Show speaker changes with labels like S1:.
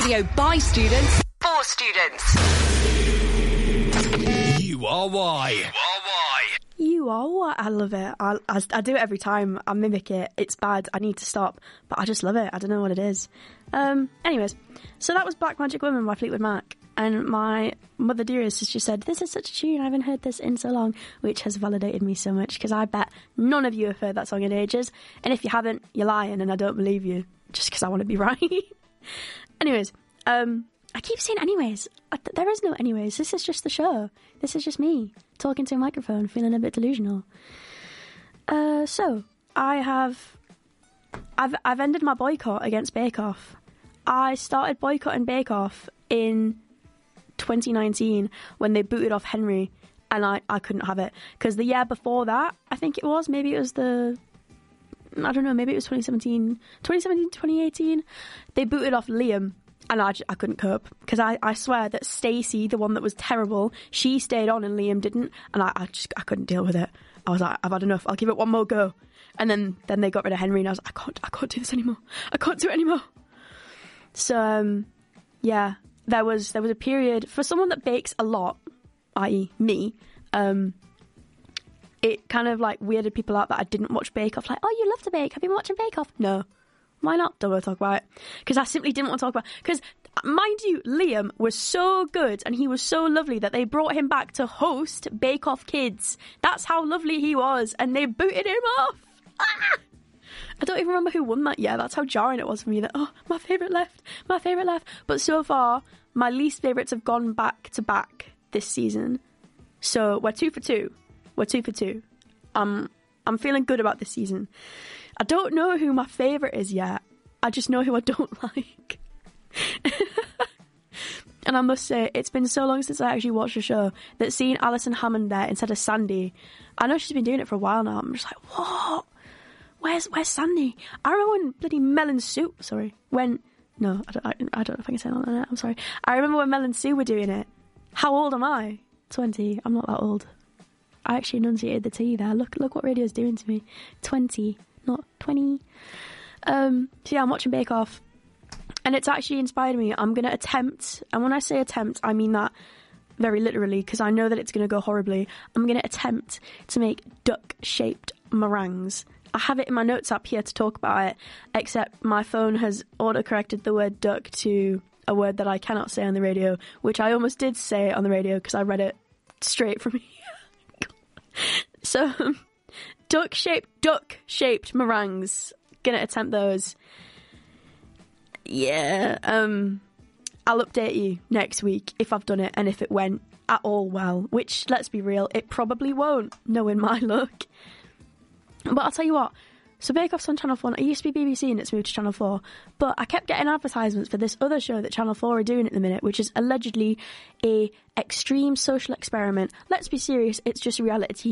S1: radio by students, for students.
S2: You are why.
S3: You are what? I love it. I do it every time. I mimic it. It's bad. I need to stop. But I just love it. I don't know what it is. Anyways, so that was Black Magic Woman by Fleetwood Mac. And my mother dearest has just said, this is such a tune. I haven't heard this in so long, which has validated me so much because I bet none of you have heard that song in ages. And if you haven't, you're lying and I don't believe you just because I want to be right. Anyways, I keep saying anyways. There is no anyways. This is just the show. This is just me talking to a microphone, feeling a bit delusional. So I've ended my boycott against Bake Off. I started boycotting Bake Off in 2019 when they booted off Henry, and I couldn't have it because the year before that, I think it was, maybe it was maybe it was 2017, 2018, they booted off Liam. And I couldn't cope because I swear that Stacey, the one that was terrible, she stayed on and Liam didn't, and I couldn't deal with it. I was like, I've had enough. I'll give it one more go. And then they got rid of Henry, and I was like, I can't do this anymore. I can't do it anymore. So yeah, there was a period for someone that bakes a lot, i.e. me. It kind of like weirded people out that I didn't watch Bake Off. Like, oh, you love to bake? Have you been watching Bake Off? No. Why not? Don't want to talk about it. Because I simply didn't want to talk about it. Because, mind you, Liam was so good and he was so lovely that they brought him back to host Bake Off Kids. That's how lovely he was. And they booted him off. Ah! I don't even remember who won that year. That's how jarring it was for me. That, oh, my favourite left. But so far, my least favourites have gone back to back this season. So we're 2 for 2. I'm feeling good about this season. I don't know who my favourite is yet. I just know who I don't like. And I must say, it's been so long since I actually watched the show that seeing Alison Hammond there instead of Sandy, I know she's been doing it for a while now. I'm just like, what? Where's Sandy? I remember when bloody Mel and Sue... Sorry. No, I don't know if I can say that on it. I'm sorry. I remember when Mel and Sue were doing it. How old am I? 20. I'm not that old. I actually enunciated the T there. Look what radio's doing to me. 20. Not 20. So yeah, I'm watching Bake Off, and it's actually inspired me. I'm going to attempt, and when I say attempt, I mean that very literally, because I know that it's going to go horribly. I'm going to attempt to make duck-shaped meringues. I have it in my notes up here to talk about it, except my phone has autocorrected the word duck to a word that I cannot say on the radio, which I almost did say on the radio because I read it straight from here. So... duck-shaped meringues. Gonna attempt those. Yeah, I'll update you next week if I've done it and if it went at all well, which, let's be real, it probably won't, knowing my luck. But I'll tell you what, so Bake Off's on Channel 4, it used to be BBC and it's moved to Channel 4, but I kept getting advertisements for this other show that Channel 4 are doing at the minute, which is allegedly a extreme social experiment. Let's be serious, it's just reality